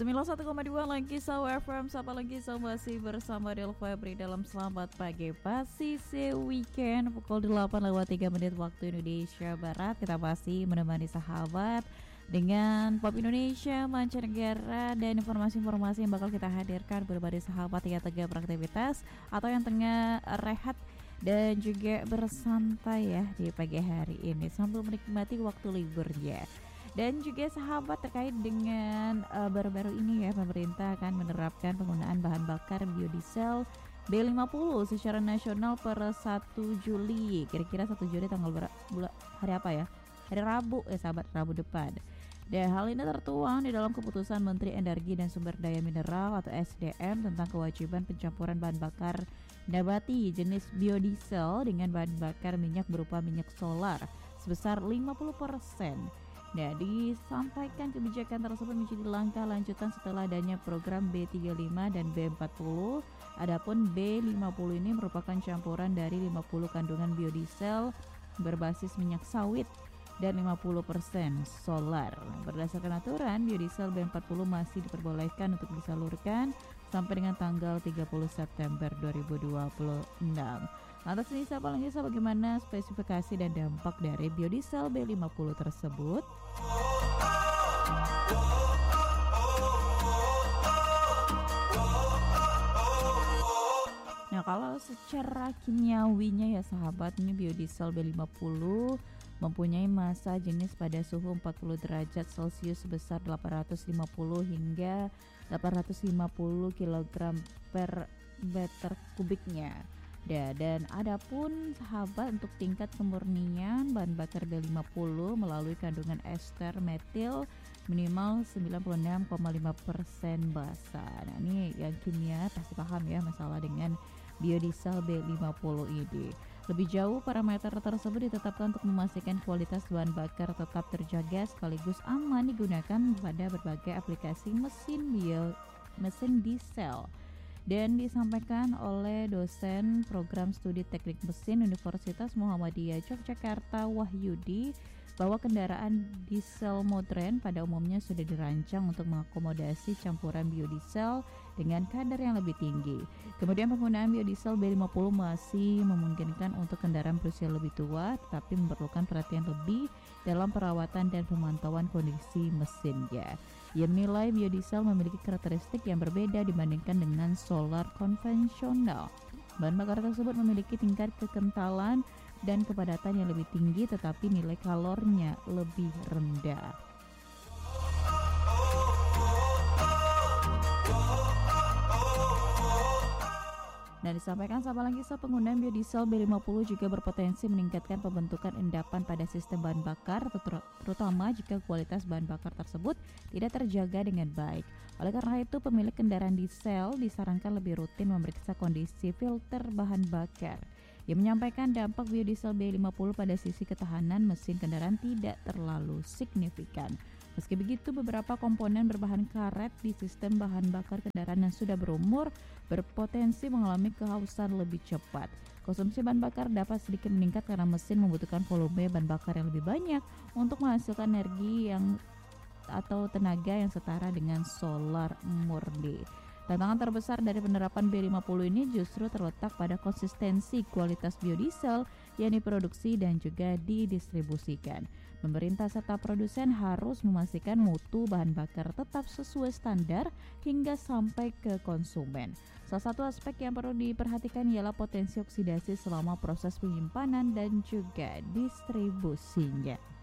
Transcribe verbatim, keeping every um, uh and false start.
sembilan puluh satu koma dua lagi Sau F M. Sapa lagi Sau, masih bersama Del Febri dalam Selamat Pagi Pasisi Weekend pukul delapan lewat tiga menit waktu Indonesia Barat. Kita masih menemani sahabat dengan Pop Indonesia, mancanegara, dan informasi-informasi yang bakal kita hadirkan berbagi sahabat yang tengah beraktivitas atau yang tengah rehat dan juga bersantai ya di pagi hari ini sambil menikmati waktu liburnya. Dan juga sahabat, terkait dengan uh, baru-baru ini ya, pemerintah akan menerapkan penggunaan bahan bakar biodiesel B lima puluh secara nasional per satu Juli. Kira-kira satu Juli tanggal ber- bulan hari apa ya? Hari Rabu ya sahabat, Rabu depan. Dan hal ini tertuang di dalam keputusan Menteri Energi dan Sumber Daya Mineral atau S D M tentang kewajiban pencampuran bahan bakar nabati jenis biodiesel dengan bahan bakar minyak berupa minyak solar sebesar lima puluh persen. Nah, disampaikan kebijakan tersebut menjadi langkah lanjutan setelah adanya program B tiga puluh lima dan B empat puluh. Adapun B lima puluh ini merupakan campuran dari lima puluh kandungan biodiesel berbasis minyak sawit dan lima puluh persen solar. Berdasarkan aturan, biodiesel B empat puluh masih diperbolehkan untuk disalurkan sampai dengan tanggal tiga puluh September dua ribu dua puluh enam. Lantas ini siapa lagi, bagaimana spesifikasi dan dampak dari biodiesel B lima puluh tersebut? Nah, kalau secara kimiawinya ya sahabat, ini biodiesel B lima puluh mempunyai massa jenis pada suhu empat puluh derajat Celcius sebesar delapan ratus lima puluh hingga delapan ratus lima puluh kilogram per meter kubiknya. Ya, dan adapun sahabat untuk tingkat kemurnian bahan bakar B lima puluh melalui kandungan ester metil minimal sembilan puluh enam koma lima persen basa. Nah, ini yang kimia pasti paham ya masalah dengan biodiesel B lima puluh ini. Lebih jauh, parameter tersebut ditetapkan untuk memastikan kualitas bahan bakar tetap terjaga sekaligus aman digunakan pada berbagai aplikasi mesin bio mesin diesel. Dan disampaikan oleh dosen program studi teknik mesin Universitas Muhammadiyah Yogyakarta Wahyudi bahwa kendaraan diesel modern pada umumnya sudah dirancang untuk mengakomodasi campuran biodiesel dengan kadar yang lebih tinggi. Kemudian penggunaan biodiesel B lima puluh masih memungkinkan untuk kendaraan berusia lebih tua, tetapi memerlukan perhatian lebih dalam perawatan dan pemantauan kondisi mesinnya. Ia menilai biodiesel memiliki karakteristik yang berbeda dibandingkan dengan solar konvensional. Bahan bakar tersebut memiliki tingkat kekentalan dan kepadatan yang lebih tinggi, tetapi nilai kalornya lebih rendah. Dan disampaikan sama lagi, so, penggunaan biodiesel B lima puluh juga berpotensi meningkatkan pembentukan endapan pada sistem bahan bakar, terutama jika kualitas bahan bakar tersebut tidak terjaga dengan baik. Oleh karena itu, pemilik kendaraan diesel disarankan lebih rutin memeriksa kondisi filter bahan bakar. Ia menyampaikan dampak biodiesel B lima puluh pada sisi ketahanan mesin kendaraan tidak terlalu signifikan. Meski begitu, beberapa komponen berbahan karet di sistem bahan bakar kendaraan yang sudah berumur berpotensi mengalami kehausan lebih cepat. Konsumsi bahan bakar dapat sedikit meningkat karena mesin membutuhkan volume bahan bakar yang lebih banyak untuk menghasilkan energi yang atau tenaga yang setara dengan solar murni. Tantangan terbesar dari penerapan B lima puluh ini justru terletak pada konsistensi kualitas biodiesel yang diproduksi dan juga didistribusikan. Pemerintah serta produsen harus memastikan mutu bahan bakar tetap sesuai standar hingga sampai ke konsumen. Salah satu aspek yang perlu diperhatikan ialah potensi oksidasi selama proses penyimpanan dan juga distribusinya.